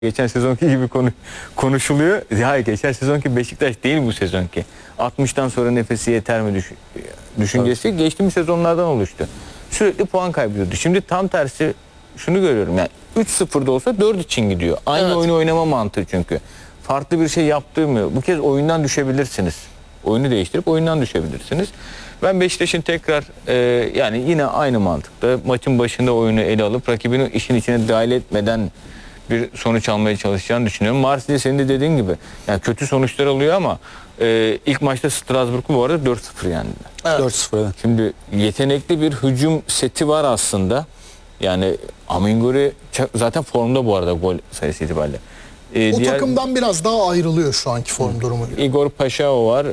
Geçen sezonki gibi konuşuluyor. Ya geçen sezonki Beşiktaş değil bu sezonki. 60'tan sonra nefesi yeter mi düşüncesi geçtiğimiz sezonlardan oluştu. Sürekli puan kaybediyordu. Şimdi tam tersi şunu görüyorum. Yani 3-0'da olsa 4 için gidiyor. Aynı oyunu oynama mantığı çünkü. Farklı bir şey yaptırmıyor. Bu kez oyundan düşebilirsiniz. Oyunu değiştirip oyundan düşebilirsiniz. Ben Beşiktaş'ın tekrar yani yine aynı mantıkta maçın başında oyunu ele alıp rakibini işin içine dahil etmeden bir sonuç almaya çalışacağını düşünüyorum. Marsilya senin de dediğin gibi yani kötü sonuçlar alıyor ama ilk maçta Strasbourg'u bu arada 4-0 yendiler. Evet. 4-0 evet. Şimdi yetenekli bir hücum seti var aslında. Yani Aminguri zaten formda bu arada gol sayısı itibariyle. O takımdan biraz daha ayrılıyor şu anki form durumuyla. Igor Paşao var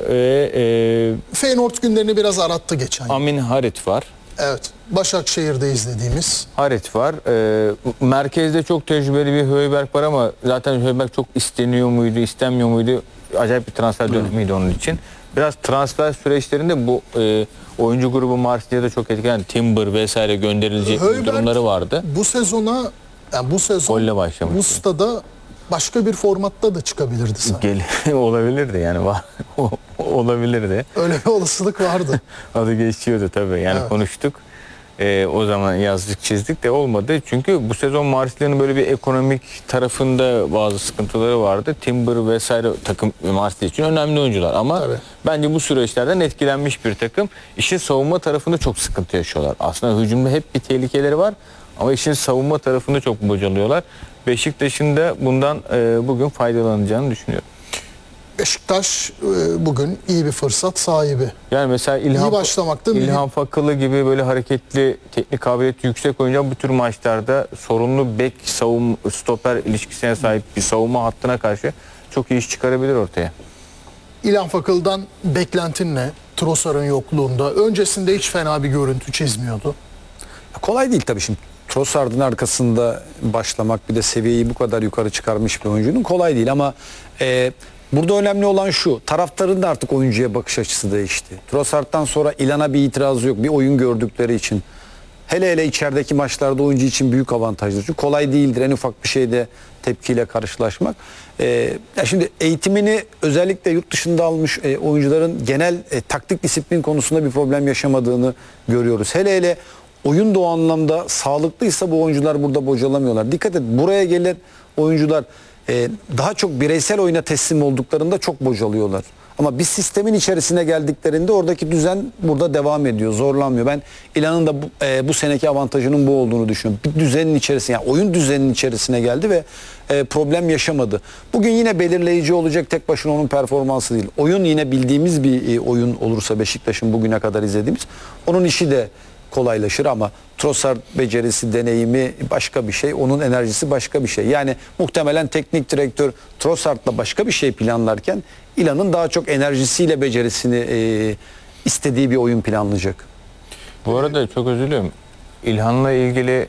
ve Feyenoord günlerini biraz arattı geçen yıl. Amin Harit var. Evet. Başakşehir'de izlediğimiz. Harit var. Merkezde çok tecrübeli bir Højbjerg var ama zaten Højbjerg çok isteniyor muydu, istenmiyor muydu? Acayip bir transfer dönemiydi onun için. Biraz transfer süreçlerinde bu oyuncu grubu Marsilya'da çok etkilendi. Timber vesaire gönderilecek durumları vardı. Bu sezona, yani bu sezon golle başlamıştı. bu stada başka bir formatta da çıkabilirdi sanki. Olabilirdi yani. Olabilirdi. Öyle bir olasılık vardı. Adı geçiyordu tabii. Yani evet. Konuştuk. O zaman yazdık çizdik de olmadı. Çünkü bu sezon Marsilya'nın böyle bir ekonomik tarafında bazı sıkıntıları vardı. Timber vesaire takım Marsilya için önemli oyuncular ama tabii. Bence bu süreçlerden etkilenmiş bir takım. İşin savunma tarafında çok sıkıntı yaşıyorlar. Aslında hücumda hep bir tehlikeleri var ama işin savunma tarafında çok bocalıyorlar. Beşiktaş'ın da bundan bugün faydalanacağını düşünüyorum. Beşiktaş bugün iyi bir fırsat sahibi. Yani mesela İlhan Fakılı gibi böyle hareketli, teknik kabiliyeti yüksek oyuncu bu tür maçlarda sorunlu bek stoper ilişkisine sahip bir savunma hattına karşı çok iyi iş çıkarabilir ortaya. İlhan Fakıl'dan beklentin ne? Trossard'ın yokluğunda. Öncesinde hiç fena bir görüntü çizmiyordu. Kolay değil tabii şimdi. Trossard'ın arkasında başlamak bir de seviyeyi bu kadar yukarı çıkarmış bir oyuncunun kolay değil ama burada önemli olan şu, taraftarın da artık oyuncuya bakış açısı değişti. Trossard'dan sonra İlhan'a bir itirazı yok, bir oyun gördükleri için. Hele içerideki maçlarda oyuncu için büyük avantajdır. Çünkü kolay değildir en ufak bir şeyde tepkiyle karşılaşmak. Ya şimdi eğitimini özellikle yurt dışında almış oyuncuların genel taktik disiplin konusunda bir problem yaşamadığını görüyoruz. Hele oyun da o anlamda sağlıklıysa bu oyuncular burada bocalamıyorlar. Dikkat et, buraya gelen oyuncular daha çok bireysel oyuna teslim olduklarında çok bocalıyorlar. Ama bir sistemin içerisine geldiklerinde oradaki düzen burada devam ediyor, zorlanmıyor. Ben İlhan'ın da bu seneki avantajının bu olduğunu düşünüyorum. Bir düzenin içerisine, yani oyun düzeninin içerisine geldi ve problem yaşamadı. Bugün yine belirleyici olacak tek başına onun performansı değil. Oyun yine bildiğimiz bir oyun olursa Beşiktaş'ın bugüne kadar izlediğimiz, onun işi de kolaylaşır ama Trossard becerisi, deneyimi başka bir şey, onun enerjisi başka bir şey. Yani muhtemelen teknik direktör Trossard'la başka bir şey planlarken İlhan'ın daha çok enerjisiyle becerisini istediği bir oyun planlayacak. Bu arada çok özür diliyorum. İlhan'la ilgili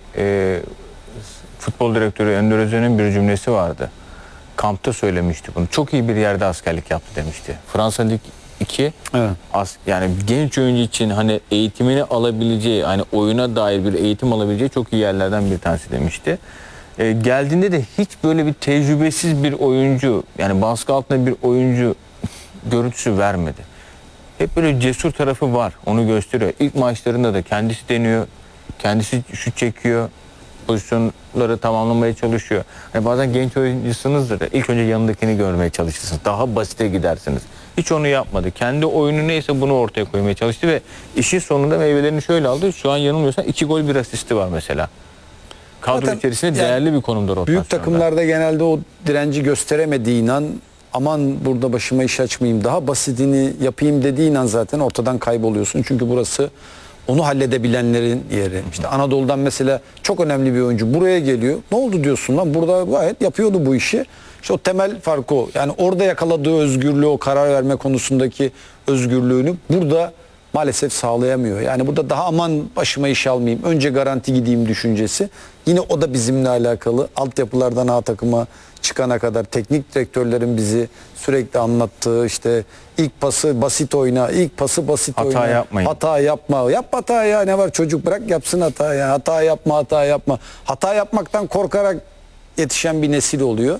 futbol direktörü Ender Özen'in bir cümlesi vardı. Kampta söylemişti bunu. Çok iyi bir yerde askerlik yaptı demişti. Fransa Lig 2 evet. Yani genç oyuncu için hani eğitimini alabileceği, hani oyuna dair bir eğitim alabileceği çok iyi yerlerden bir tanesi demişti. Geldiğinde de hiç böyle bir tecrübesiz bir oyuncu, yani baskı altında bir oyuncu görüntüsü vermedi. Hep böyle cesur tarafı var, onu gösteriyor. İlk maçlarında da kendisi deniyor, kendisi şut çekiyor, pozisyonları tamamlamaya çalışıyor. Yani bazen genç oyuncusunuzdur da ilk önce yanındakini görmeye çalışırsınız. Daha basite gidersiniz. Hiç onu yapmadı. Kendi oyunu neyse bunu ortaya koymaya çalıştı ve işin sonunda meyvelerini şöyle aldı. Şu an yanılmıyorsam 2 gol 1 asisti var mesela. Kadro zaten içerisinde değerli bir konumda rotasyonda. Büyük takımlarda genelde o direnci gösteremediğin an, aman burada başıma iş açmayayım, daha basitini yapayım dediğin an zaten ortadan kayboluyorsun. Çünkü burası onu halledebilenlerin yeri. İşte Anadolu'dan mesela çok önemli bir oyuncu buraya geliyor. Ne oldu diyorsun lan? Burada gayet yapıyordu bu işi. İşte o temel farkı o. Yani orada yakaladığı özgürlüğü, o karar verme konusundaki özgürlüğünü burada maalesef sağlayamıyor. Yani burada daha aman başıma iş almayayım, önce garanti gideyim düşüncesi. Yine o da bizimle alakalı. Altyapılardan A takıma çıkana kadar teknik direktörlerin bizi sürekli anlattığı, işte ilk pası basit oyna, ilk pası basit oyna. Hata yapmayın. Hata yapma. Yap hata ya, ne var çocuk, bırak yapsın hata ya. Hata yapma, hata yapma. Hata yapmaktan korkarak yetişen bir nesil oluyor.